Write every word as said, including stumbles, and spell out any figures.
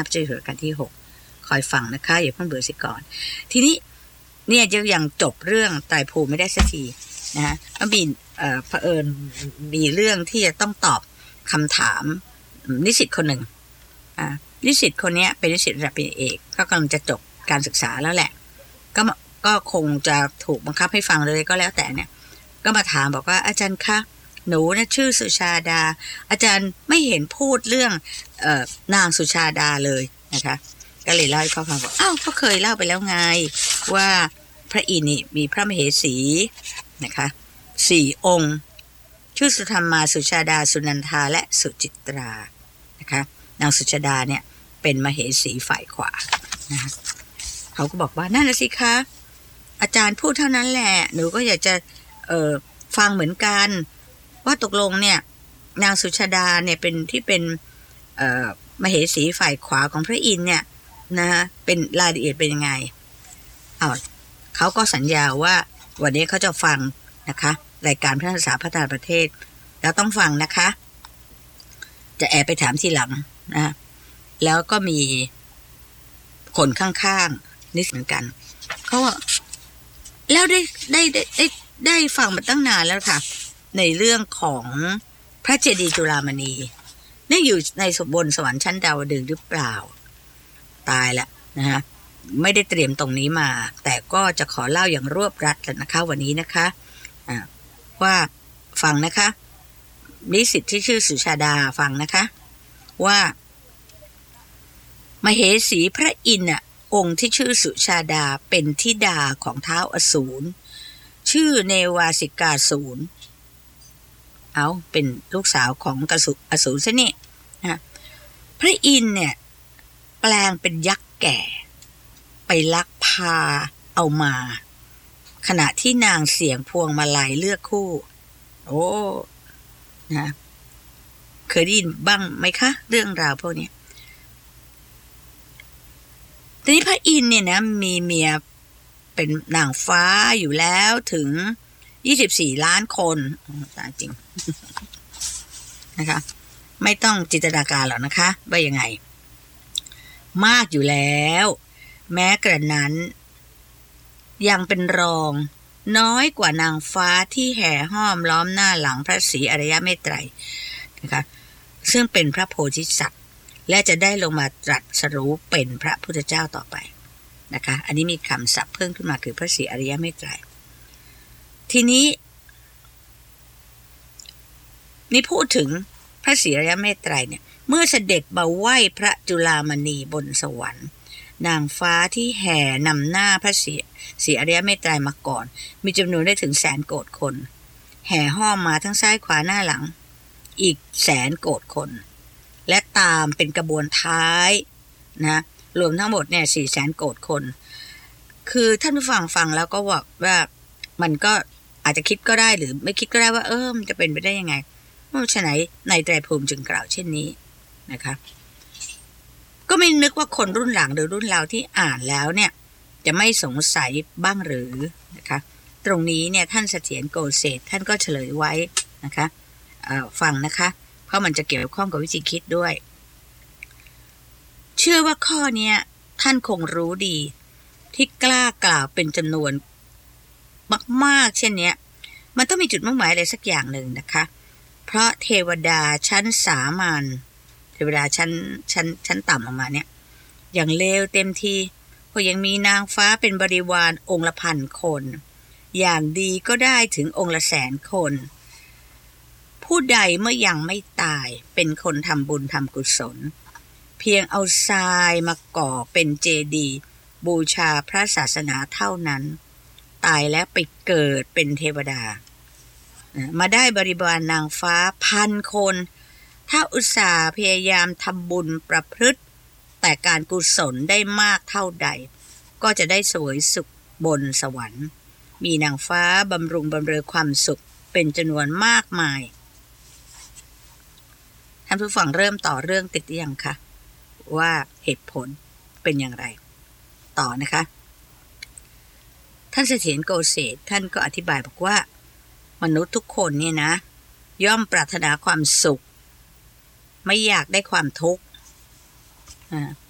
พระเจ้าอยู่หัวรัชกาลที่หกคอยฟังนะคะอย่าเพิ่งเบื่อสิก่อนทีนี้เนี่ยจะยังจบเรื่องไตรภูมิไม่ได้สักทีนะฮะมันมีเอ่อเผอิญมีเรื่องที่จะต้องตอบคำถามนิสิตคนหนึ่งอ่านิสิตคนนี้เป็นนิสิตระดับปริญญาเอกก็กำลังจะจบการศึกษาแล้วแหละก็ก็คงจะถูกบังคับให้ฟังเลยก็แล้วแต่เนี่ยก็มาถามบอกว่าอาจารย์คะหนูนะชื่อสุชาดาอาจารย์ไม่เห็นพูดเรื่องเอ่อนางสุชาดาเลยนะคะก็เลยเล่าให้เขาฟังบอกอ้าวก็เคยเล่าไปแล้วไงว่าพระอินทร์นี่มีพระมเหสีนะคะสี่องค์ชื่อสุธรรมาสุชาดาสุนันทาและสุจิตรานะคะนางสุชาดาเนี่ยเป็นมเหสีฝ่ายขวานะคะเขาก็บอกว่านั่นน่ะสิคะอาจารย์พูดเท่านั้นแหละหนูก็อยากจะเอ่อฟังเหมือนกันว่าตกลงเนี่ยนางสุชาดาเนี่ยเป็นที่เป็นเอ่อมเหสีฝ่ายขวาของพระอินทร์เนี่ยนะเป็นรายละเอียดเป็นยังไงเอาเขาก็สัญญาว่าวันนี้เขาจะฟังนะคะรายการพระศึกษาพัฒนาประเทศแล้วต้องฟังนะคะจะแอบไปถามทีหลังนะแล้วก็มีคนข้างๆนี่เหมือนกันเขาว่าแล้วได้ได้ได้ได้ได้ฟังมาตั้งนานแล้วค่ะในเรื่องของพระเจดีย์จุฬามณีนี่อยู่ในสมบนสวรรค์ชั้นดาวดึงส์หรือเปล่าตายละนะฮะไม่ได้เตรียมตรงนี้มาแต่ก็จะขอเล่าอย่างรวบรัดแล้วนะคะวันนี้นะคะอ่าว่าฟังนะคะนิสิตที่ชื่อสุชาดาฟังนะคะว่ามเหสีพระอินทร์น่ะองค์ที่ชื่อสุชาดาเป็นธิดาของท้าวอสูรชื่อเนวาสิกาสูรเอาเป็นลูกสาวของกษุอสูรซะนี่นะพระอินทร์เนี่ยแปลงเป็นยักษ์แก่ไปลักพาเอามาขณะที่นางเสี่ยงพวงมาลัยเลือกคู่โอ้นะเคยได้ยินบ้างไหมคะเรื่องราวพวกนี้ทีนี้พระอินทร์เนี่ยนะมีเมียเป็นนางฟ้าอยู่แล้วถึงยี่สิบสี่ล้านคนตายจริงนะคะไม่ต้องจินตนาการหรอกนะคะว่ายังไงมากอยู่แล้วแม้กระนั้นยังเป็นรองน้อยกว่านางฟ้าที่แห่ห้อมล้อมหน้าหลังพระศรีอริยเมตไตรนะคะซึ่งเป็นพระโพธิสัตว์และจะได้ลงมาตรัสรู้เป็นพระพุทธเจ้าต่อไปนะคะอันนี้มีคำศัพท์เพิ่มขึ้นมาคือพระศรีอริยเมตไตรทีนี้นี่พูดถึงพระศรีอริยเมตไตรเนี่ยเมื่อเสด็จมาไหว้พระจุฬามณีบนสวรรค์นางฟ้าที่แห่นำหน้าพระศรีศรีอริยเมตไตรมาก่อนมีจำนวนได้ถึงแสนโกฏคนแห่ห้อมมาทั้งซ้ายขวาหน้าหลังอีกแสนโกฏคนและตามเป็นกระบวนท้ายนะรวมทั้งหมดเนี่ยสี่แสนโกฏคนคือท่านผู้ฟังฟังแล้วก็บอกว่ามันก็อาจจะคิดก็ได้หรือไม่คิดก็ได้ว่าเออมันจะเป็นไปได้ยังไงเพราะฉะนั้นในไตรภูมิจึงกล่าวเช่นนี้นะคะก็ไม่นึกว่าคนรุ่นหลังหรือรุ่นเราที่อ่านแล้วเนี่ยจะไม่สงสัยบ้างหรือนะคะตรงนี้เนี่ยท่านเสถียรโกเศษท่านก็เฉลยไว้นะคะฟังนะคะเพราะมันจะเกี่ยวข้องกับวิธีคิดด้วยเชื่อว่าข้อนี้ท่านคงรู้ดีที่กล้ากล่าวเป็นจำนวนมากๆเช่นนี้มันต้องมีจุดมุ่งหมายอะไรสักอย่างหนึ่งนะคะเพราะเทวดาชั้นสามัญเทวดาชั้นชั้นชั้นต่ำออกมาเนี่ยอย่างเลวเต็มทีก็ยังมีนางฟ้าเป็นบริวารองค์ละพันคนอย่างดีก็ได้ถึงองค์ละแสนคนผู้ใดเมื่อยังไม่ตายเป็นคนทำบุญทำกุศลเพียงเอาทรายมาก่อเป็นเจดีย์บูชาพระศาสนาเท่านั้นตายแล้วไปเกิดเป็นเทวดามาได้บริวารนางฟ้าพันคนถ้าอุตส่าห์พยายามทำบุญประพฤติแต่การกุศลได้มากเท่าใดก็จะได้สวยสุขบนสวรรค์มีนางฟ้าบำรุงบำเรอความสุขเป็นจำนวนมากมายท่านผู้ฟังเริ่มต่อเรื่องติดหรือยังคะว่าเหตุผลเป็นอย่างไรต่อนะคะท่านเสถียรโกเศษท่านก็อธิบายบอกว่ามนุษย์ทุกคนเนี่ยนะย่อมปรารถนาความสุขไม่อยากได้ความทุกข์